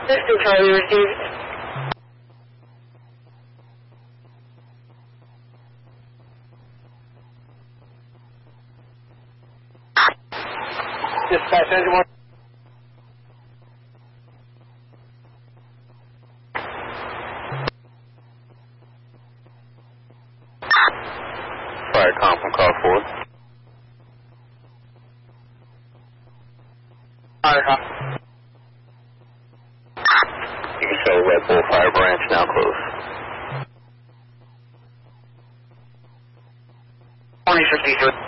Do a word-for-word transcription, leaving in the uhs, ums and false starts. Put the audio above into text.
This is Charlie received. Dispatch engine one. Fire com from car four. Fire com. You can show Red Bull Fire Branch now closed. twenty fifty-three.